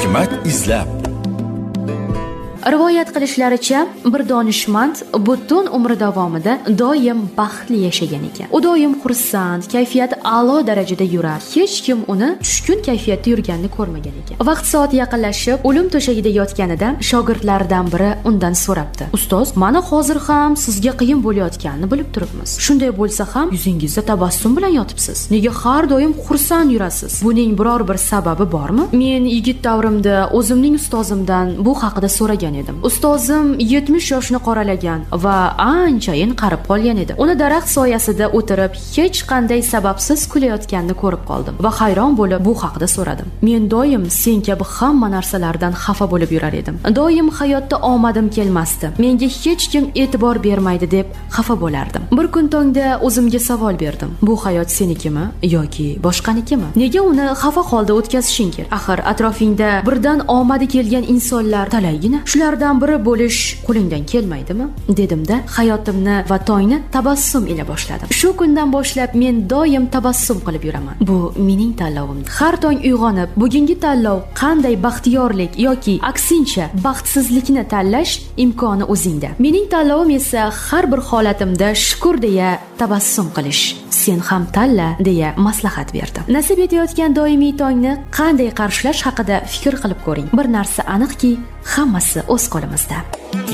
hikmat izlab. Rivoyat qilishlaricha, bir donishmand butun umri davomida doim baxtli yashagan ekan. U doim xursand, kayfiyati a'lo darajada yurar. Hech kim uni tushkun kayfiyatda yurganini ko'rmagan ekan. Vaqt soati yaqinlashib, o'lim to'shagida yotganida shogirdlaridan biri undan so'rabdi: "Ustoz, mana hozir ham sizga qiyin bo'layotganini bilib turibmiz. Shunday bo'lsa ham yuzingizda tabassum bilan yotibsiz. Nega har doim xursand yurasiz? Buning biror bir sababi bormi?" Men yigit davrimda o'zimning ustozimdan bu haqida so'ragan edim. Ustozim 70 yoshni qoralagan va anchayin qarib qolgan edi. Uni daraxt soyasida o'tirib, hech qanday sababsiz kulayotganini ko'rib qoldim va hayron bo'lib bu haqida so'radim. Men doim sen kabi hamma narsalardan xafa bo'lib yurar edim. Doim hayotda omadim kelmasdi. Menga hech kim e'tibor bermaydi deb xafa bo'lardim. Bir kun tongda o'zimga savol berdim: bu hayot senikimi yoki boshqanikimi? Nega uni xafa holda o'tkazishing kerak? Axir atrofingda birdan omadi kelgan insonlar talaygina. Shulardan biri bo'lish qo'lingdan kelmaydimi? Dedimda hayotimni va tongni tabassum ila boshladim. Shu kundan boshlab men doim tabassum qilib yuraman. Bu mening tanlovim. Har tong uyg'onib, bugungi tanlov qanday baxtiyorlik yoki aksincha baxtsizlikni tanlash imkoni o'zingda. Mening tanlovim esa har bir holatimda shukr deya tabassum qilish. Sen ham tanla deya maslahat berdim. Nasib etayotgan doimiy tongni qanday qarshilash haqida fikr qilib ko'ring. Bir narsa aniqki, hammasi o'z qo'limizda.